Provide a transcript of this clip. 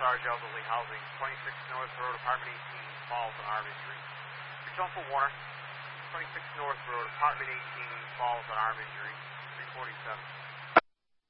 Sarge Elderly Housing, 26 North Road, Apartment 18, Falls on Arm Injury. Return for Warner, 26 North Road, Apartment 18, Falls on Arm Injury, 347.